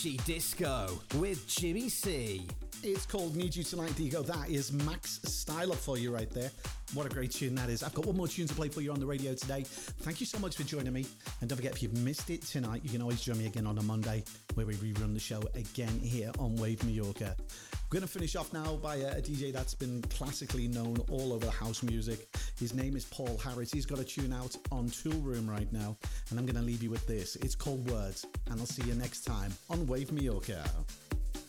Disco with Jimmy C. It's called Need You Tonight, Digo. That is Max Styler for you right there. What a great tune that is. I've got one more tune to play for you on the radio today. Thank you so much for joining me. And don't forget, if you've missed it tonight, you can always join me again on a Monday where we rerun the show again here on Wave Mallorca. We're going to finish off now by a DJ that's been classically known all over the house music. His name is Paul Harris. He's got a tune out on Toolroom right now. And I'm going to leave you with this. It's called Words. And I'll see you next time on Wave Mallorca.